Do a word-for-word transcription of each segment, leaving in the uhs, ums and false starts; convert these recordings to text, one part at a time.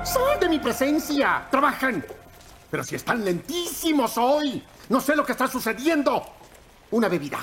¡Sal de mi presencia! ¡Trabajan! Pero si están lentísimos hoy. No sé lo que está sucediendo. Una bebida.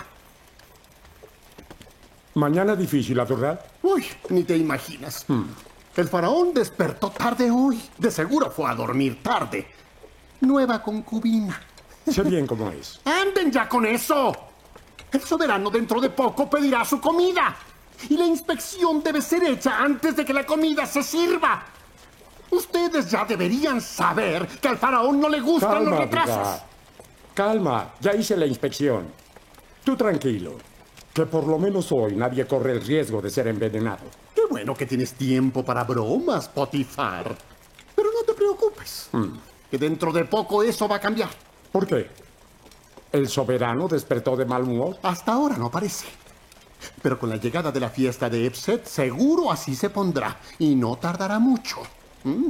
Mañana difícil, ¿verdad? Uy, ni te imaginas. Hmm. El faraón despertó tarde hoy. De seguro fue a dormir tarde. Nueva concubina. Sé bien cómo es. ¡Anden ya con eso! El soberano dentro de poco pedirá su comida. Y la inspección debe ser hecha antes de que la comida se sirva. Ustedes ya deberían saber que al faraón no le gustan Calma, los retrasos. Vigar. Calma, ya hice la inspección. Tú tranquilo, que por lo menos hoy nadie corre el riesgo de ser envenenado. Qué bueno que tienes tiempo para bromas, Potifar. Pero no te preocupes, hmm. que dentro de poco eso va a cambiar. ¿Por qué? ¿El soberano despertó de mal humor? Hasta ahora no parece. Pero con la llegada de la fiesta de Epset, seguro así se pondrá. Y no tardará mucho. ¿Mm?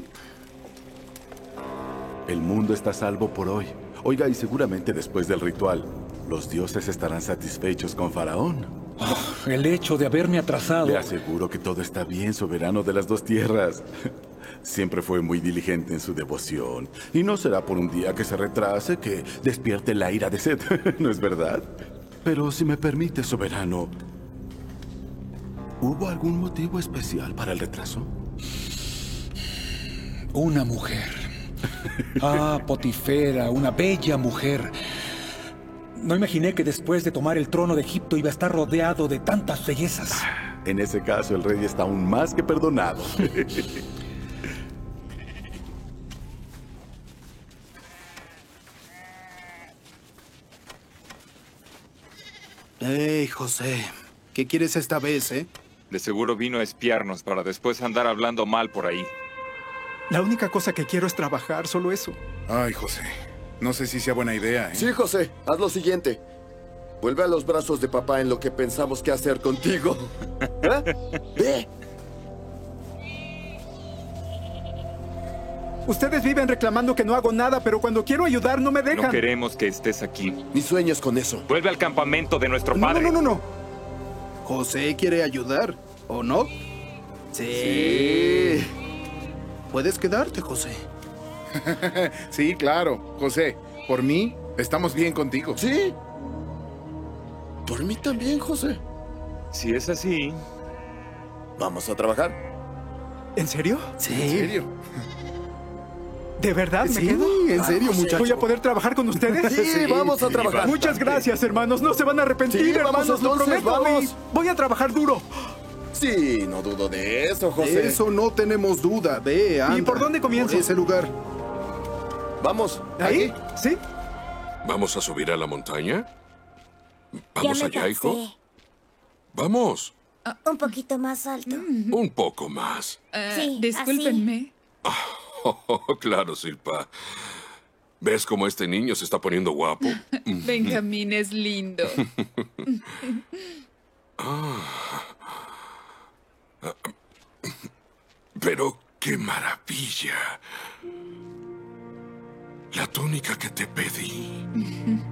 El mundo está a salvo por hoy. Oiga, y seguramente después del ritual, los dioses estarán satisfechos con Faraón. Oh, el hecho de haberme atrasado. Le aseguro que todo está bien, soberano de las dos tierras. Siempre fue muy diligente en su devoción. Y no será por un día que se retrase que despierte la ira de Set, ¿no es verdad? Pero si me permite, soberano, ¿hubo algún motivo especial para el retraso? Una mujer. Ah, Potifera, una bella mujer. No imaginé que después de tomar el trono de Egipto iba a estar rodeado de tantas bellezas. En ese caso, el rey está aún más que perdonado. Hey, José. ¿Qué quieres esta vez, eh? De seguro vino a espiarnos para después andar hablando mal por ahí. La única cosa que quiero es trabajar, solo eso. Ay, José. No sé si sea buena idea, ¿eh? Sí, José. Haz lo siguiente. Vuelve a los brazos de papá en lo que pensamos qué hacer contigo. ¿Eh? ¡Ve! Ustedes viven reclamando que no hago nada, pero cuando quiero ayudar no me dejan. No queremos que estés aquí. Ni sueños con eso. Vuelve al campamento de nuestro padre. No, no, no, no. José quiere ayudar, ¿o no? Sí. Puedes quedarte, José. Sí, claro. José, por mí, estamos bien contigo. Sí. Por mí también, José. Si es así... ¿Vamos a trabajar? ¿En serio? Sí. ¿En serio? ¿De verdad me Sí, quedo? en serio, Ah, muchacho. ¿Voy a poder trabajar con ustedes? Sí, sí, vamos a trabajar. Muchas gracias, hermanos. No se van a arrepentir, Sí, hermanos. vamos, Lo entonces, prometo. vamos. Y voy a trabajar duro. Sí, no dudo de eso, José. De eso no tenemos duda. Ve, anda. ¿Y por dónde comienzo? Por ese lugar. Vamos. ¿Ahí? Aquí. ¿Sí? ¿Vamos a subir a la montaña? ¿Vamos Ya me allá, cansé. hijo? ¡Vamos! Un poquito más alto. Un poco más. Sí, Discúlpenme. Oh, claro, Silpa. ¿Ves cómo este niño se está poniendo guapo? Benjamín es lindo. Pero qué maravilla. La túnica que te pedí.